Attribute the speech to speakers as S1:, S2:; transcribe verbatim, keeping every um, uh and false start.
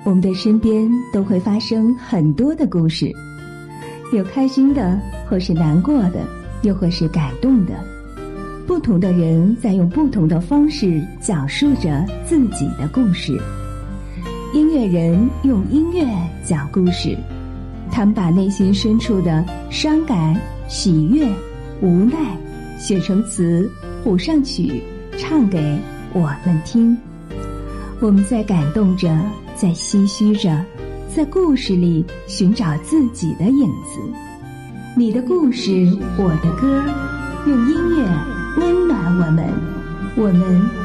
S1: 我们的身边都会发生很多的故事，有开心的，或是难过的，又或是感动的。不同的人在用不同的方式讲述着自己的故事。音乐人用音乐讲故事，他们把内心深处的伤感、喜悦、无奈写成词，谱上曲，唱给我们听。我们在感动着，在唏嘘着，在故事里寻找自己的影子。你的故事，我的歌，用音乐温暖我们，我们